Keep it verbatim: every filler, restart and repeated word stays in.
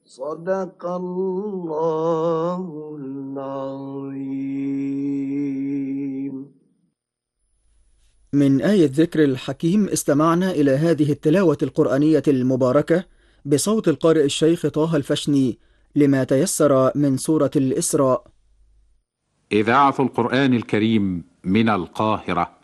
صدق الله العظيم. من آية ذكر الحكيم استمعنا إلى هذه التلاوة القرآنية المباركة بصوت القارئ الشيخ طه الفشني لما تيسر من سورة الإسراء. إذاعة القرآن الكريم من القاهرة.